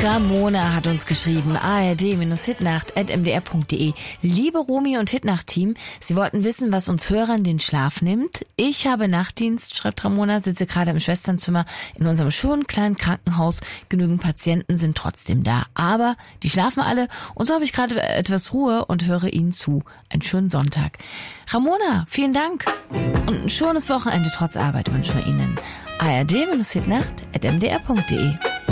Ramona hat uns geschrieben, ard-hitnacht@mdr.de. Liebe Romy und Hitnacht-Team, Sie wollten wissen, was uns Hörern den Schlaf nimmt. Ich habe Nachtdienst, schreibt Ramona, sitze gerade im Schwesternzimmer in unserem schönen kleinen Krankenhaus. Genügend Patienten sind trotzdem da, aber die schlafen alle und so habe ich gerade etwas Ruhe und höre Ihnen zu. Einen schönen Sonntag. Ramona, vielen Dank und ein schönes Wochenende trotz Arbeit wünschen wir Ihnen. ard-hitnacht@mdr.de